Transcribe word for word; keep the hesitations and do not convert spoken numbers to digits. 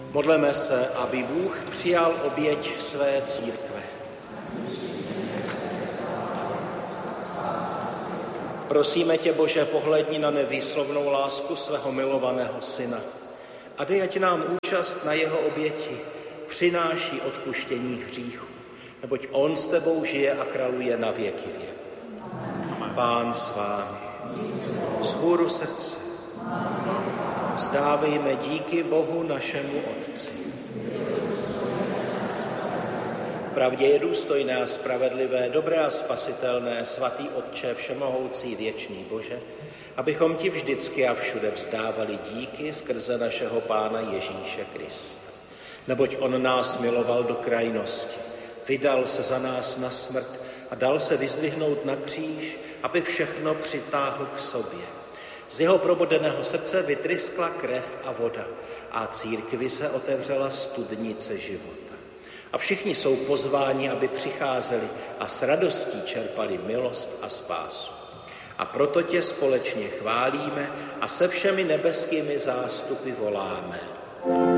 Modleme se, aby Bůh přijal oběť své církve. Prosíme tě, Bože, pohlédni na nevýslovnou lásku svého milovaného syna a dej, ať nám účast na jeho oběti přináší odpuštění hříchů, neboť on s tebou žije a králuje na věky věk. Pán s vámi, vzhůru srdce, vzdávejme díky Bohu našemu Otci. Pravdě je důstojné a spravedlivé, dobré a spasitelné, svatý Otče, všemohoucí věčný Bože, abychom ti vždycky a všude vzdávali díky skrze našeho Pána Ježíše Krista. Neboť on nás miloval do krajnosti, vydal se za nás na smrt a dal se vyzdvihnout na kříž, aby všechno přitáhl k sobě. Z jeho probodeného srdce vytryskla krev a voda a církvi se otevřela studnice života. A všichni jsou pozváni, aby přicházeli a s radostí čerpali milost a spásu. A proto tě společně chválíme a se všemi nebeskými zástupy voláme.